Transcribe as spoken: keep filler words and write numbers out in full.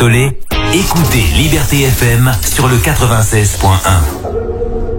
tollé? Écoutez Liberté F M sur le quatre-vingt-seize point un.